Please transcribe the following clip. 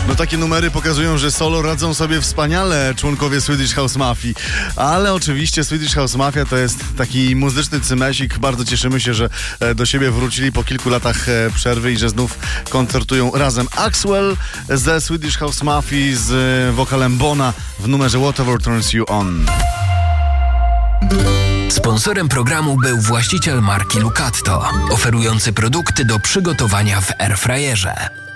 No takie numery pokazują, że solo radzą sobie wspaniale członkowie Swedish House Mafii. Ale oczywiście Swedish House Mafia to jest taki muzyczny cymesik. Bardzo cieszymy się, że do siebie wrócili po kilku latach przerwy i że znów koncertują razem. Axwell ze Swedish House Mafii z wokalem Bona w numerze Whatever Turns You On. Sponsorem programu był właściciel marki Lucatto, oferujący produkty do przygotowania w airfryerze.